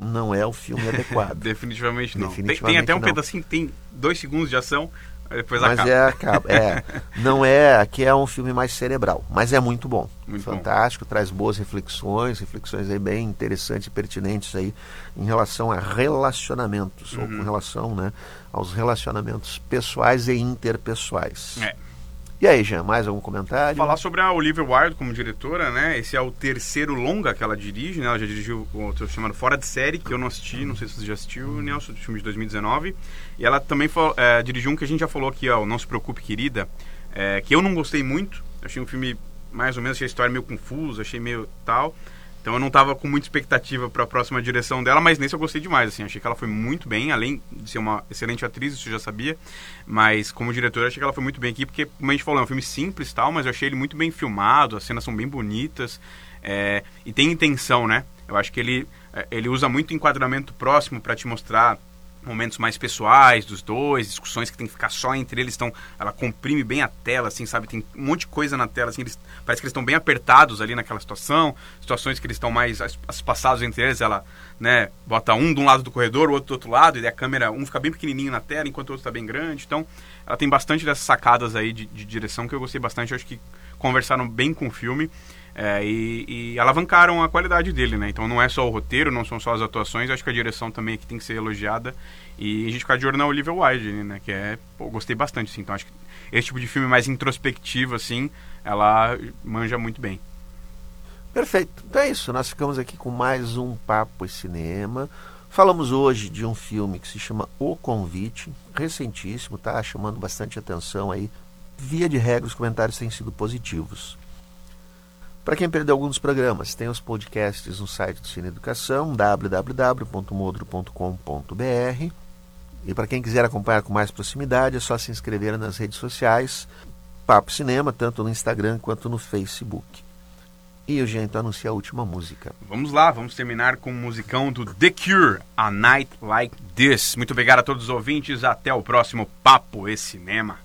não é o filme adequado. Definitivamente não. Definitivamente tem até um não. pedacinho que tem 2 segundos de ação, depois Mas acaba. não é, aqui é um filme mais cerebral, mas é muito bom, Muito fantástico, traz boas reflexões aí bem interessantes e pertinentes aí em relação a relacionamentos, ou com relação, né, aos relacionamentos pessoais e interpessoais. E aí, Jean, mais algum comentário? Falar sobre a Olivia Wilde como diretora, né? Esse é o 3º longa que ela dirige, né? Ela já dirigiu outro chamado Fora de Série, que eu não assisti, não sei se você já assistiu, Nelson, o filme de 2019. E ela também dirigiu um que a gente já falou aqui, ó, Não Se Preocupe, Querida, que eu não gostei muito. Achei um filme, mais ou menos, achei a história meio confusa, achei meio tal. Então eu não estava com muita expectativa para a próxima direção dela, mas nesse eu gostei demais, assim, achei que ela foi muito bem, além de ser uma excelente atriz, isso eu já sabia, mas como diretora achei que ela foi muito bem aqui, porque, como a gente falou, é um filme simples e tal, mas eu achei ele muito bem filmado, as cenas são bem bonitas, e tem intenção, né? Eu acho que ele usa muito enquadramento próximo para te mostrar momentos mais pessoais dos dois, discussões que tem que ficar só entre eles, ela comprime bem a tela, assim, sabe, tem um monte de coisa na tela, assim, parece que eles estão bem apertados ali naquela situações que eles estão mais espaçados entre eles, ela, né, bota um de um lado do corredor, o outro do outro lado, e a câmera, um fica bem pequenininho na tela, enquanto o outro está bem grande, então ela tem bastante dessas sacadas aí de direção que eu gostei bastante, eu acho que conversaram bem com o filme, e alavancaram a qualidade dele, né? Então não é só o roteiro, não são só as atuações, acho que a direção também aqui tem que ser elogiada, e a gente ficar de olho na Olivia Wilde, né? Que gostei bastante, assim. Então acho que esse tipo de filme mais introspectivo, assim, ela manja muito bem. Perfeito, então é isso, nós ficamos aqui com mais um Papo e Cinema. Falamos hoje de um filme que se chama O Convite, recentíssimo, tá chamando bastante atenção aí. Via de regra, os comentários têm sido positivos. Para quem perdeu alguns programas, tem os podcasts no site do Cine Educação, www.modro.com.br. E para quem quiser acompanhar com mais proximidade, é só se inscrever nas redes sociais, Papo Cinema, tanto no Instagram quanto no Facebook. E eu já então anuncio a última música. Vamos lá, vamos terminar com o musicão do The Cure, A Night Like This. Muito obrigado a todos os ouvintes, até o próximo Papo e Cinema.